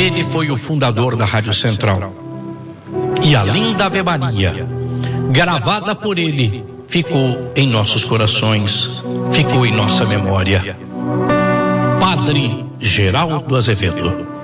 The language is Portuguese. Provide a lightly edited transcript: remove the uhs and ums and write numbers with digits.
Ele foi o fundador da Rádio Central. E a linda Ave Maria, gravada por ele, ficou em nossos corações, ficou em nossa memória. Padre Geraldo Azevedo.